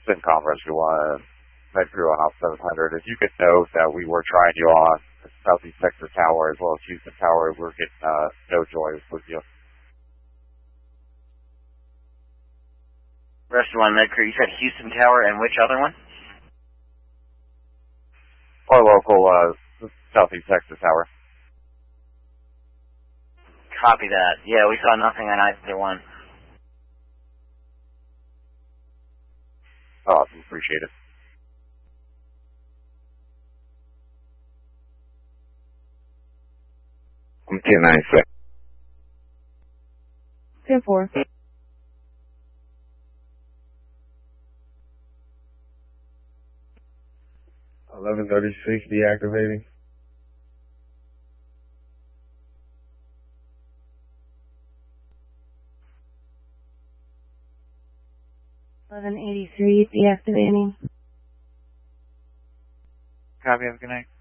CINCOM Rescue 1, Med Crew on Op 700. If you could note that we were trying you on the Southeast Sector Tower as well as Houston Tower, we're getting no joy with you. Rescue 1, Med Crew, you said Houston Tower and which other one? Our local Southeast Sector Tower. Copy that. Yeah, we saw nothing on either one. Awesome, appreciate it. I'm 1096. 10-4. $1136 deactivating. $1183 deactivating. Copy, have a good night.